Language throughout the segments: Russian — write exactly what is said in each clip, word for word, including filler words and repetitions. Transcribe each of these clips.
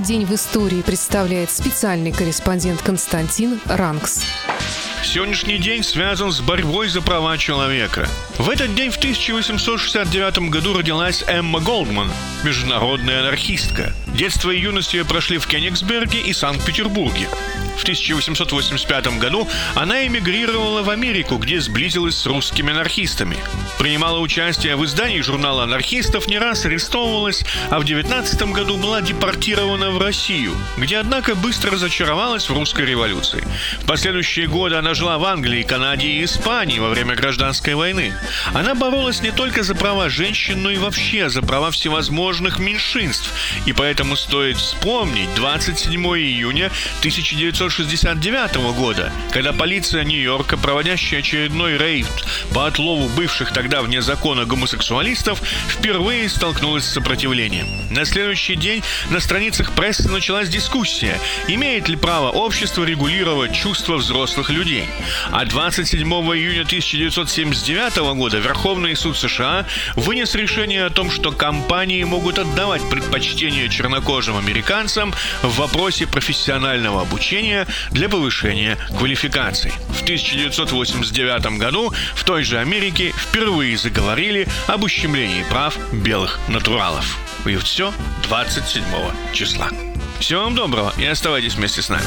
день в истории представляет специальный корреспондент Константин Ранкс. Сегодняшний день связан с борьбой за права человека. В этот день в тысяча восемьсот шестьдесят девятом году родилась Эмма Голдман, международная анархистка. Детство и юность ее прошли в Кёнигсберге и Санкт-Петербурге. В тысяча восемьсот восемьдесят пятом году она эмигрировала в Америку, где сблизилась с русскими анархистами. Принимала участие в издании журнала анархистов, не раз арестовывалась, а в девятнадцатом году была депортирована в Россию, где, однако, быстро разочаровалась в русской революции. В последующие годы она жила в Англии, Канаде и Испании во время гражданской войны. Она боролась не только за права женщин, но и вообще за права всевозможных меньшинств. И поэтому стоит вспомнить двадцать седьмого июня тысяча девятьсот шестьдесят девятого года, когда полиция Нью-Йорка, проводящая очередной рейд по отлову бывших тогда вне закона гомосексуалистов, впервые столкнулась с сопротивлением. На следующий день на страницах прессы началась дискуссия, имеет ли право общество регулировать чувства взрослых людей. А двадцать седьмого июня тысяча девятьсот семьдесят девятого года Верховный суд США вынес решение о том, что компании могут отдавать предпочтение чернокожим американцам в вопросе профессионального обучения для повышения квалификаций. В тысяча девятьсот восемьдесят девятом году в той же Америке впервые заговорили об ущемлении прав белых натуралов. И все двадцать седьмого числа. Всего вам доброго и оставайтесь вместе с нами.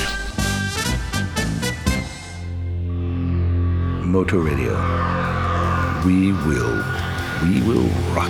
Motor Radio. We will, we will rock